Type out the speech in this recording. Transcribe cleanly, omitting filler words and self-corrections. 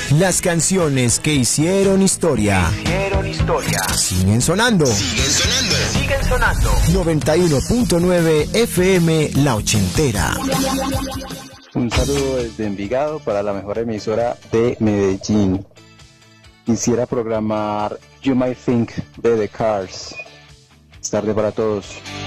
Las canciones que hicieron historia. Siguen sonando. 91.9 FM La Ochentera. Un saludo desde Envigado para la mejor emisora de Medellín. Quisiera programar You Might Think de The Cars. Tarde para todos.